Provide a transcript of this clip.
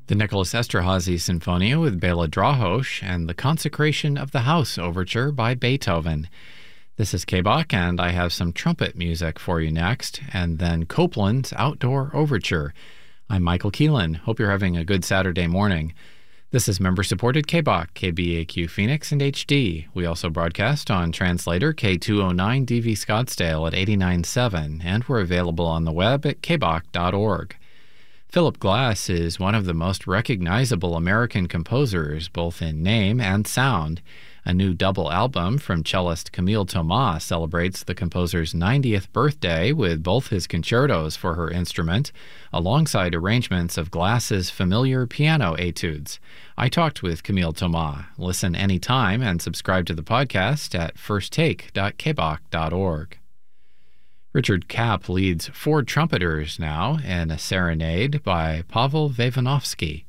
the Nicholas Esterházy Sinfonia with Béla Drahosh, and the Consecration of the House Overture by Beethoven. This is K-Bach, and I have some trumpet music for you next, and then Copland's Outdoor Overture. I'm Michael Keelan. Hope you're having a good Saturday morning. This is member-supported K-Bach, KBAQ Phoenix, and HD. We also broadcast on translator K209 DV Scottsdale at 89.7, and we're available on the web at kbach.org. Philip Glass is one of the most recognizable American composers, both in name and sound. A new double album from cellist Camille Thomas celebrates the composer's 90th birthday with both his concertos for her instrument, alongside arrangements of Glass's familiar piano etudes. I talked with Camille Thomas. Listen anytime and subscribe to the podcast at firsttake.kbach.org. Richard Kapp leads four trumpeters now in a serenade by Pavel Vavinovsky.